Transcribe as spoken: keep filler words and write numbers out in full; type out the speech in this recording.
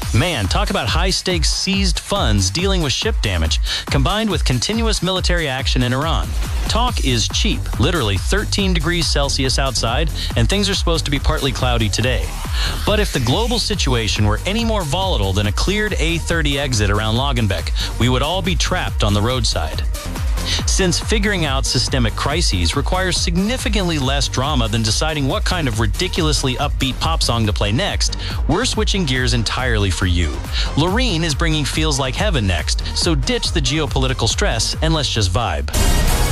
Man, talk about high-stakes seized funds dealing with ship damage, combined with continuous military action in Iran. Talk is cheap, literally thirteen degrees Celsius outside, and things are supposed to be partly cloudy today. But if the global situation were any more volatile than a cleared A thirty exit around Lagenbeck, we would all be trapped on the roadside. Since figuring out systemic crises requires significantly less drama than deciding what kind of ridiculously upbeat pop song to play next, we're switching gears entirely for you. Loreen is bringing Feels Like Heaven next, so ditch the geopolitical stress and let's just vibe.